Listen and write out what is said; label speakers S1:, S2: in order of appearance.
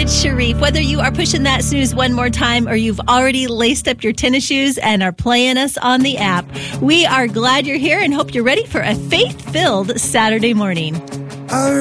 S1: it's Sharif. Whether you are pushing that snooze one more time or you've already laced up your tennis shoes and are playing us on the app, we are glad you're here and hope you're ready for a faith-filled Saturday morning.